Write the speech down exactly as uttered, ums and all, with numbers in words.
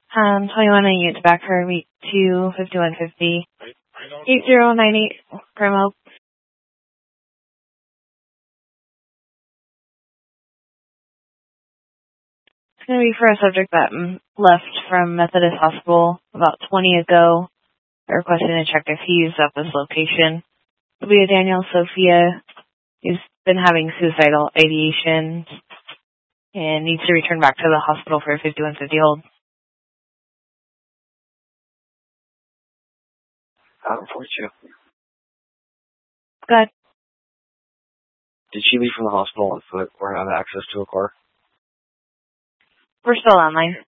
Um, twenty-one units back for week two, fifty-one fifty. eight zero nine eight, promo. It's going to be for a subject that mm, left from Methodist Hospital about twenty ago. They're requesting to check if he used up this location. It'll be a Daniel Sophia. He's been having suicidal ideation and needs to return back to the hospital for a fifty-one fifty hold. I'll report you. Good. Did she leave from the hospital on foot or have access to a car? We're still online.